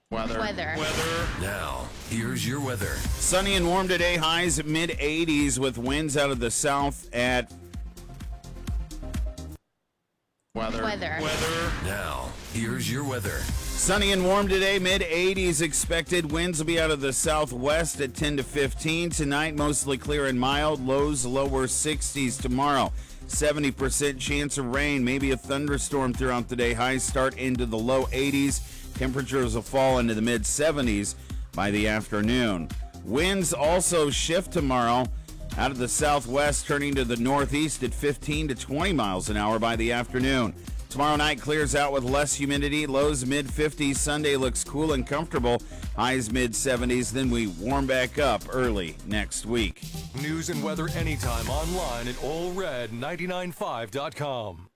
Weather. Now, here's your weather. Sunny and warm today, highs mid-80s with winds out of the south at Weather. Now, here's your weather. Sunny and warm today, mid-80s expected. Winds will be out of the southwest at 10 to 15. Tonight, mostly clear and mild. Lows lower 60s tomorrow. 70% chance of rain, maybe a thunderstorm throughout the day. Highs start into the low 80s. Temperatures will fall into the mid-70s by the afternoon. Winds also shift tomorrow out of the southwest, turning to the northeast at 15 to 20 miles an hour by the afternoon. Tomorrow night clears out with less humidity, lows mid-50s. Sunday looks cool and comfortable, highs mid-70s. Then we warm back up early next week. News and weather anytime online at allred995.com.